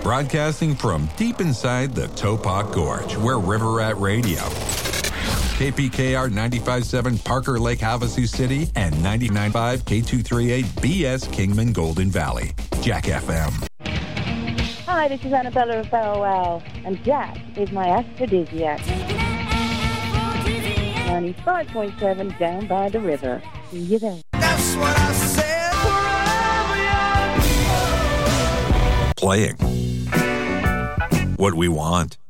Broadcasting from deep inside the Topak Gorge, we're River Rat Radio. KPKR 95.7 Parker Lake, Havasu City, and 99.5 K238 BS Kingman Golden Valley. Jack FM. Hi, this is Annabella of Bow Wow, and Jack is my aphrodisiac. 95.7 down by the river. See you there. That's what I said. Playing what we want.